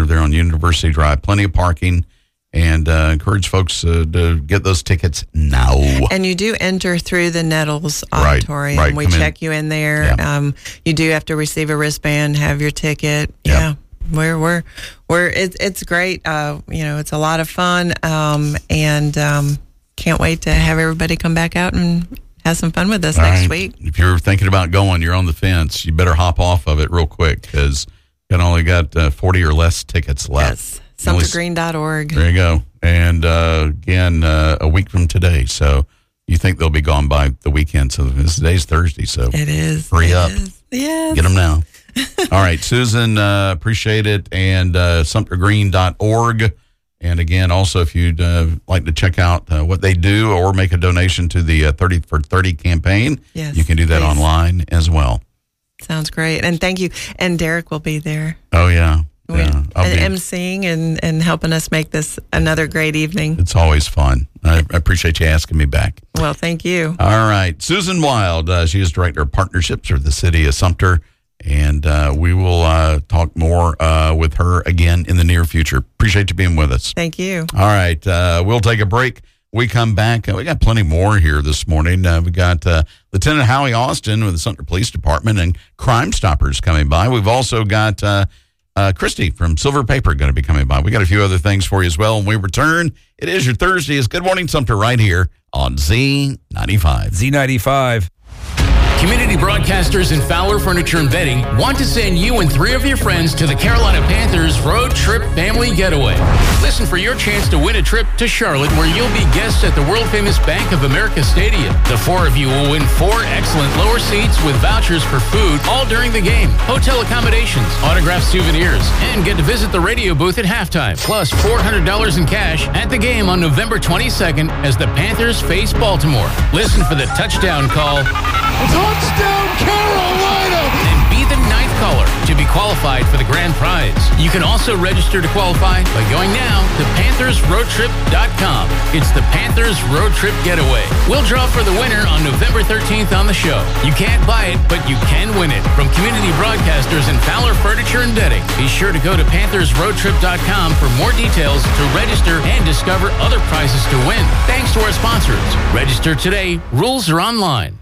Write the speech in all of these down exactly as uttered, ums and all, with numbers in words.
Center there on University Drive. Plenty of parking. And uh, encourage folks uh, to get those tickets now. And you do enter through the Nettles Auditorium. Right, right. We Come check in. you in there. Yeah. Um, you do have to receive a wristband, have your ticket. Yeah. Yeah, we're we're we're it, it's great. Uh, you know, it's a lot of fun, um, and um, can't wait to have everybody come back out and have some fun with us All next right. week. If you're thinking about going, you're on the fence. You better hop off of it real quick because you only got uh, forty or less tickets left. Yes, sumter green dot org. There you go. And uh, again, uh, a week from today. So you think they'll be gone by the weekend. So this today's Thursday. So It is. hurry it up. is. Yes. Get them now. All right, Susan, uh, appreciate it. And uh, sumter green dot org. And again, also, if you'd uh, like to check out uh, what they do or make a donation to the uh, thirty for thirty campaign, Yes, you can do that please. online as well. Sounds great. And thank you. And Derek will be there. Oh, yeah. We- yeah I'll and be- emceeing and, and helping us make this another great evening. It's always fun. I, I appreciate you asking me back. Well, thank you. All right. Susan Wild, uh, she is Director of Partnerships for the City of Sumter. And uh, we will uh, talk more uh, with her again in the near future. Appreciate you being with us. Thank you. All right. Uh, we'll take a break. We come back. Uh, we got plenty more here this morning. Uh, we got uh, Lieutenant Howie Austin with the Sumter Police Department and Crime Stoppers coming by. We've also got uh, uh, Christy from Silver Paper going to be coming by. We got a few other things for you as well. When we return, it is your Thursday. It's Good Morning Sumter right here on Z ninety-five. Z ninety-five. Community broadcasters in Fowler Furniture and Bedding want to send you and three of your friends to the Carolina Panthers Road Trip Family Getaway. Listen for your chance to win a trip to Charlotte where you'll be guests at the world-famous Bank of America Stadium. The four of you will win four excellent lower seats with vouchers for food all during the game, hotel accommodations, autographed souvenirs, and get to visit the radio booth at halftime, plus four hundred dollars in cash at the game on November twenty-second as the Panthers face Baltimore. Listen for the touchdown call. Touchdown, Carolina! And be the ninth caller to be qualified for the grand prize. You can also register to qualify by going now to panthers road trip dot com. It's the Panthers Road Trip Getaway. We'll draw for the winner on November thirteenth on the show. You can't buy it, but you can win it. From community broadcasters in Fowler Furniture and Bedding. Be sure to go to panthers road trip dot com for more details to register and discover other prizes to win. Thanks to our sponsors. Register today. Rules are online.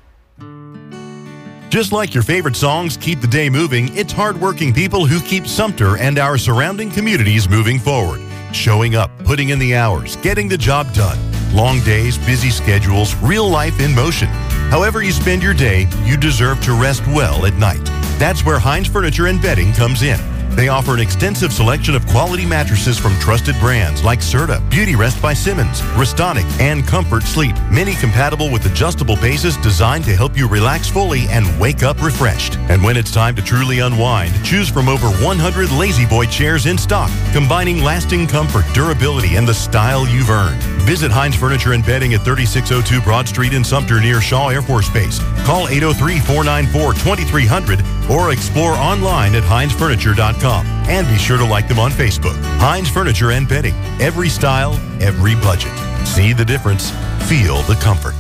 Just like your favorite songs keep the day moving, it's hardworking people who keep Sumter and our surrounding communities moving forward. Showing up, putting in the hours, getting the job done. Long days, busy schedules, real life in motion. However you spend your day, you deserve to rest well at night. That's where Hines Furniture and Bedding comes in. They offer an extensive selection of quality mattresses from trusted brands like Serta, Beauty Rest by Simmons, Restonic, and Comfort Sleep. Many compatible with adjustable bases designed to help you relax fully and wake up refreshed. And when it's time to truly unwind, choose from over one hundred Lazy Boy chairs in stock, combining lasting comfort, durability, and the style you've earned. Visit Hines Furniture and Bedding at thirty-six oh two Broad Street in Sumter near Shaw Air Force Base. Call eight oh three, four nine four, two three zero zero or explore online at hines furniture dot com. And be sure to like them on Facebook. Hines Furniture and Bedding. Every style, every budget. See the difference. Feel the comfort.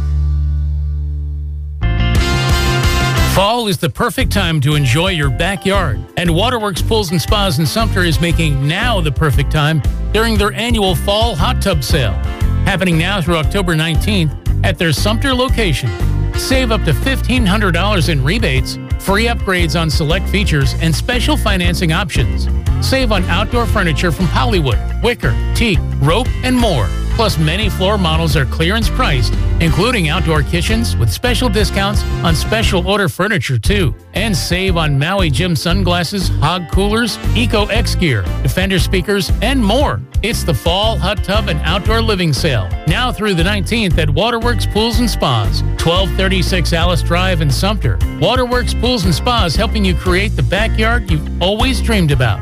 Fall is the perfect time to enjoy your backyard, and Waterworks Pools and Spas in Sumter is making now the perfect time during their annual Fall Hot Tub Sale, happening now through October nineteenth at their Sumter location. Save up to fifteen hundred dollars in rebates, free upgrades on select features, and special financing options. Save on outdoor furniture from Hollywood, wicker, teak, rope, and more. Plus, many floor models are clearance priced, including outdoor kitchens with special discounts on special order furniture, too. And save on Maui Gym sunglasses, Hog coolers, Eco X gear, Defender speakers, and more. It's the Fall Hot Tub and Outdoor Living Sale, now through the nineteenth at Waterworks Pools and Spas, twelve thirty-six Alice Drive in Sumter. Waterworks Pools and Spas, helping you create the backyard you've always dreamed about.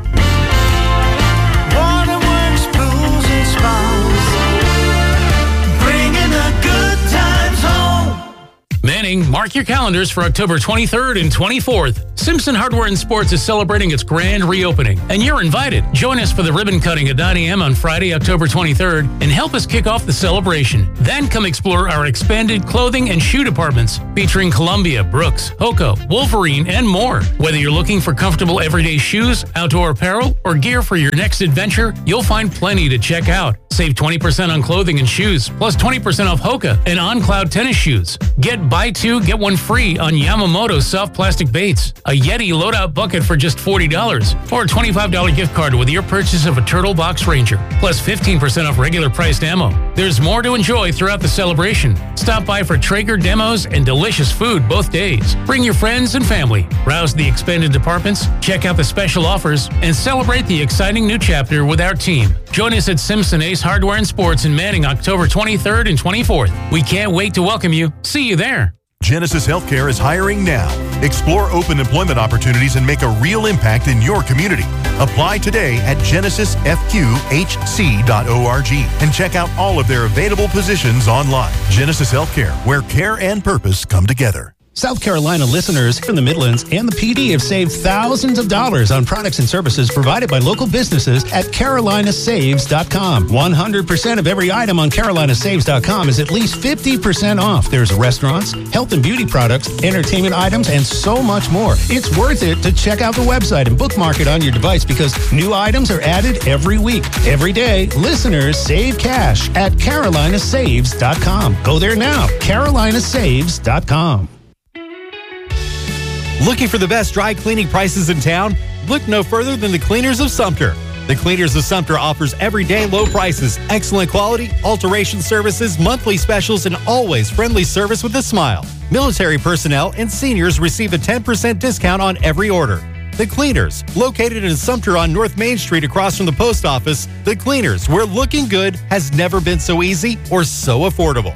Waterworks Pools and Spas, bringing the good times home. Manning, mark your calendars for October twenty-third and twenty-fourth. Simpson Hardware and Sports is celebrating its grand reopening, and you're invited. Join us for the ribbon cutting at nine a.m. on Friday, October twenty-third, and help us kick off the celebration. Then come explore our expanded clothing and shoe departments, featuring Columbia, Brooks, Hoka, Wolverine, and more. Whether you're looking for comfortable everyday shoes, outdoor apparel, or gear for your next adventure, you'll find plenty to check out. Save twenty percent on clothing and shoes, plus twenty percent off Hoka and On-Cloud tennis shoes. Get buy two, get one free on Yamamoto soft plastic baits, a Yeti loadout bucket for just forty dollars, or a twenty-five dollars gift card with your purchase of a Turtle Box Ranger, plus fifteen percent off regular priced ammo. There's more to enjoy throughout the celebration. Stop by for Traeger demos and delicious food both days. Bring your friends and family. Browse the expanded departments, check out the special offers, and celebrate the exciting new chapter with our team. Join us at Simpson Ace Hardware and Sports in Manning, October twenty-third and twenty-fourth. We can't wait to welcome you. See you there. Genesis Healthcare is hiring now. Explore open employment opportunities and make a real impact in your community. Apply today at genesis f q h c dot org and check out all of their available positions online. Genesis Healthcare, where care and purpose come together. South Carolina listeners from the Midlands and the P D have saved thousands of dollars on products and services provided by local businesses at carolina saves dot com. one hundred percent of every item on carolina saves dot com is at least fifty percent off. There's restaurants, health and beauty products, entertainment items, and so much more. It's worth it to check out the website and bookmark it on your device because new items are added every week. Every day, listeners save cash at carolina saves dot com. Go there now, carolina saves dot com. Looking for the best dry cleaning prices in town? Look no further than the Cleaners of Sumter. The Cleaners of Sumter offers everyday low prices, excellent quality, alteration services, monthly specials, and always friendly service with a smile. Military personnel and seniors receive a ten percent discount on every order. The Cleaners, located in Sumter on North Main Street across from the post office. The Cleaners, where looking good has never been so easy or so affordable.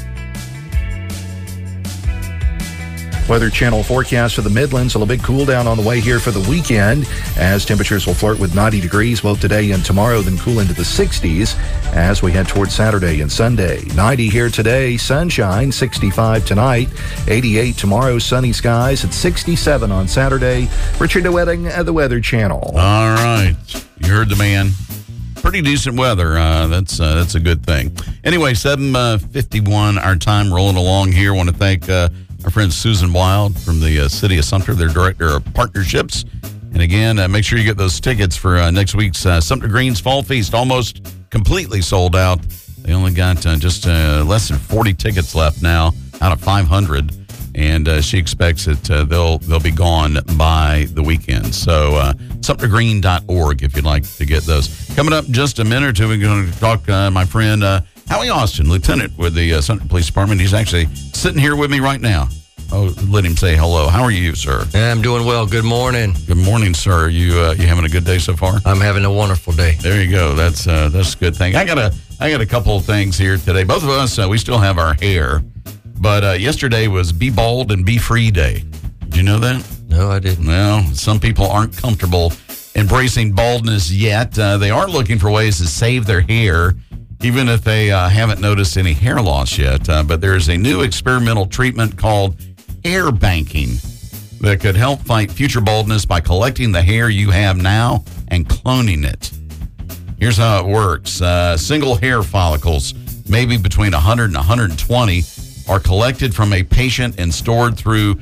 Weather Channel forecast for the Midlands. A little bit cool down on the way here for the weekend as temperatures will flirt with ninety degrees both today and tomorrow, then cool into the sixties as we head towards Saturday and Sunday. ninety here today, sunshine, sixty-five tonight, eighty-eight tomorrow, sunny skies at sixty-seven on Saturday. Richard DeWetting at the Weather Channel. All right. You heard the man. Pretty decent weather. Uh, that's uh, that's a good thing. Anyway, seven fifty-one our time rolling along here. I want to thank uh, our friend Susan Wild from the uh, City of Sumter, their Director of Partnerships. And again, uh, make sure you get those tickets for uh, next week's uh, Sumter Greens Fall Feast. Almost completely sold out. They only got uh, just uh, less than forty tickets left now out of five hundred. And uh, she expects that uh, they'll they'll be gone by the weekend. So uh, sumter green dot org if you'd like to get those. Coming up in just a minute or two, we're going to talk uh, my friend uh, Howie Austin, Lieutenant with the uh, Sumter Police Department. He's actually sitting here with me right now. Oh, let him say hello. How are you, sir? Yeah, I'm doing well. Good morning. Good morning, sir. You uh, you having a good day so far? I'm having a wonderful day. There you go. That's uh, that's a good thing. I got a I got a couple of things here today. Both of us, uh, we still have our hair. But uh, yesterday was Be Bald and Be Free Day. Did you know that? No, I didn't. Well, some people aren't comfortable embracing baldness yet. Uh, they are looking for ways to save their hair, even if they uh, haven't noticed any hair loss yet. Uh, but there is a new experimental treatment called hair banking that could help fight future baldness by collecting the hair you have now and cloning it. Here's how it works. Uh, single hair follicles, maybe between one hundred and one hundred twenty, are collected from a patient and stored through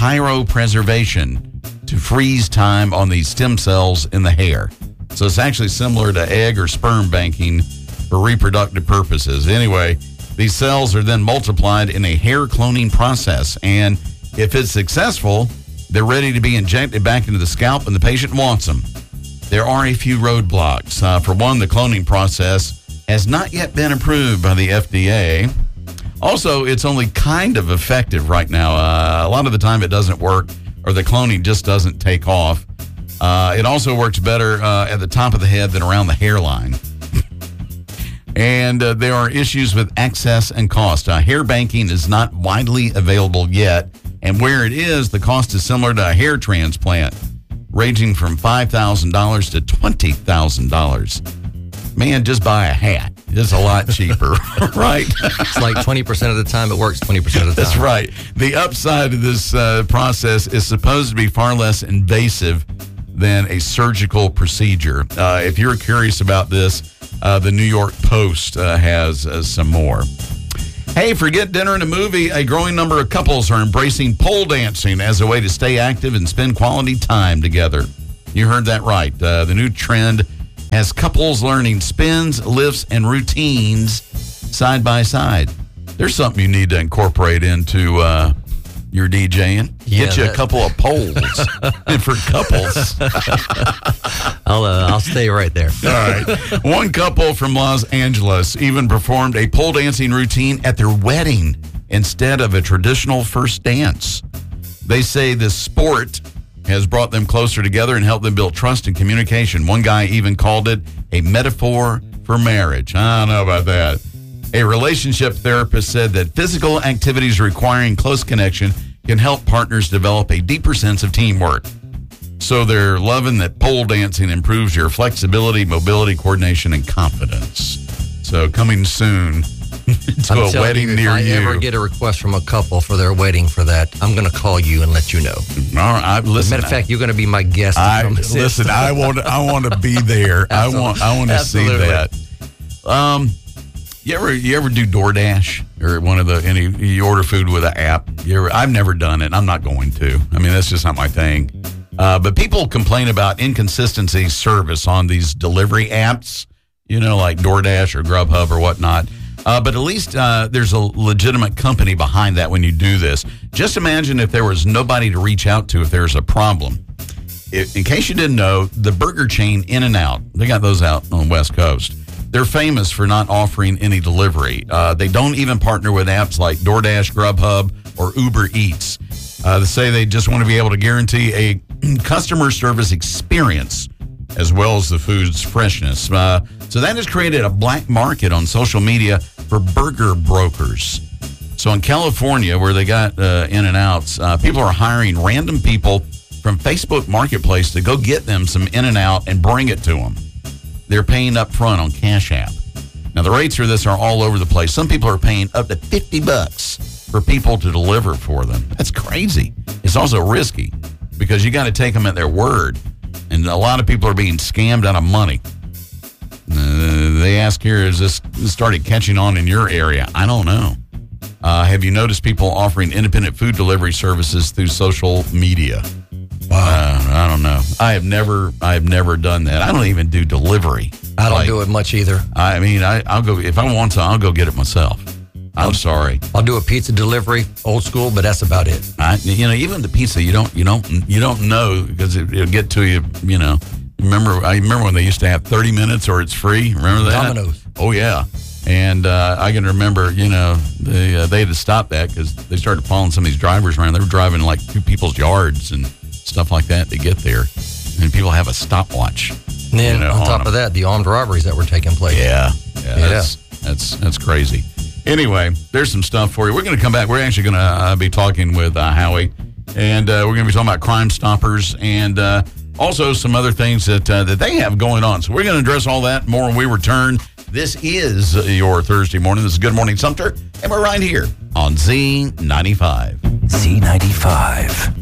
cryopreservation to freeze time on these stem cells in the hair. So it's actually similar to egg or sperm banking for reproductive purposes. Anyway, these cells are then multiplied in a hair cloning process, and if it's successful, they're ready to be injected back into the scalp when the patient wants them. There are a few roadblocks. Uh, for one, the cloning process has not yet been approved by the F D A. Also, it's only kind of effective right now. Uh, a lot of the time it doesn't work, or the cloning just doesn't take off. Uh, it also works better uh, at the top of the head than around the hairline. And uh, there are issues with access and cost. Uh, hair banking is not widely available yet, and where it is, the cost is similar to a hair transplant, ranging from five thousand dollars to twenty thousand dollars. Man, just buy a hat. is a lot cheaper, right? It's like twenty percent of the time it works, twenty percent of the time. That's right. The upside of this uh, process is supposed to be far less invasive than a surgical procedure. Uh, if you're curious about this, uh, the New York Post uh, has uh, some more. Hey, forget dinner and a movie. A growing number of couples are embracing pole dancing as a way to stay active and spend quality time together. You heard that right. Uh, the new trend has couples learning spins, lifts, and routines side by side. There's something you need to incorporate into uh, your DJing. Yeah, Get you that- a couple of poles for couples. I'll uh, I'll stay right there. All right. One couple from Los Angeles even performed a pole dancing routine at their wedding instead of a traditional first dance. They say this sport has brought them closer together and helped them build trust and communication. One guy even called it a metaphor for marriage. I don't know about that. A relationship therapist said that physical activities requiring close connection can help partners develop a deeper sense of teamwork. So they're loving that pole dancing improves your flexibility, mobility, coordination, and confidence. So coming soon to I'm a telling wedding you, near if I you. ever get a request from a couple for their wedding for that, I'm going to call you and let you know. All right, I, listen, Matter of fact, you're going to be my guest. I, on this. listen, I want I want to be there. I want I want to see Absolutely. that. Um, you ever you ever do DoorDash or one of the any you order food with an app? You ever, I've never done it. I'm not going to. I mean, that's just not my thing. Uh, but people complain about inconsistency service on these delivery apps, you know, like DoorDash or Grubhub or whatnot. Uh, but at least uh, there's a legitimate company behind that when you do this. Just imagine if there was nobody to reach out to if there's a problem. If, in case you didn't know, the burger chain In-N-Out, they got those out on the West Coast. They're famous for not offering any delivery. Uh, they don't even partner with apps like DoorDash, Grubhub, or Uber Eats. Uh, they say they just want to be able to guarantee a customer service experience as well as the food's freshness. Uh, so that has created a black market on social media for burger brokers. So in California, where they got uh, In-N-Outs, uh, people are hiring random people from Facebook Marketplace to go get them some In-N-Out and bring it to them. They're paying up front on Cash App. Now, the rates for this are all over the place. Some people are paying up to fifty bucks for people to deliver for them. That's crazy. It's also risky because you got to take them at their word. And a lot of people are being scammed out of money. Uh, they ask here, is this started catching on in your area? I don't know. Uh, have you noticed people offering independent food delivery services through social media? Wow. Uh, I don't know. I have never, I have never done that. I don't even do delivery. I don't Like, do it much either. I mean, I, I'll go if I want to. I'll go get it myself. I'm sorry. I'll do a pizza delivery, old school, but that's about it. I, you know, even the pizza, you don't, you don't, you don't know because it, it'll get to you. You know, remember? I remember when they used to have thirty minutes or it's free. Remember that? Domino's. Oh yeah. And uh, I can remember, you know, they uh, they had to stop that because they started following some of these drivers around. They were driving like through people's yards and stuff like that to get there. And people have a stopwatch. And then you know, on top them. of that, the armed robberies that were taking place. Yeah, yeah, Yeah. That's, that's that's crazy. Anyway, there's some stuff for you. We're going to come back. We're actually going to uh, be talking with uh, Howie, and uh, we're going to be talking about Crime Stoppers and uh, also some other things that uh, that they have going on. So we're going to address all that more when we return. This is your Thursday morning. This is Good Morning Sumter, and we're right here on Z ninety-five. Z ninety-five.